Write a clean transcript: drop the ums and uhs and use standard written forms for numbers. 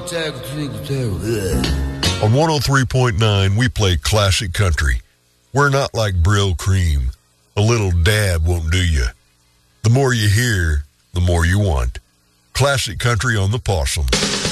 On 103.9, we play classic country. We're not like Brill Cream. A little dab won't do you. The more you hear, the more you want. Classic country on the Possum.